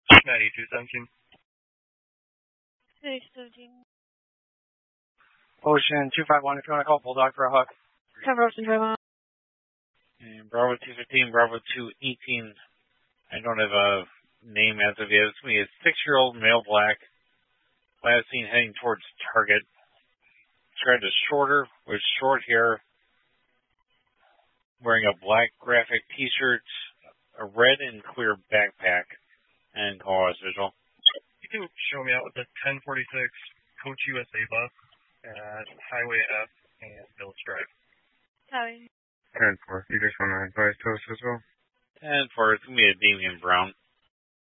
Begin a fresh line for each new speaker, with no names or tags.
9217.
9217.
Ocean 251, if you want to call Bulldog for a hook.
Cover Ocean Drive on.
And Bravo 215, Bravo 218. I don't have a name as of yet. It's me. A 6-year-old male black. Last seen heading towards Target. Described as shorter with short hair. Wearing a black graphic t-shirt, a red and clear backpack, and call us visual.
You can show me out with the 1046 Coach USA bus at Highway F and Village Drive.
Copy.
10-4. You just want to advise to us as well?
10-4. It's going to be a Damian Brown.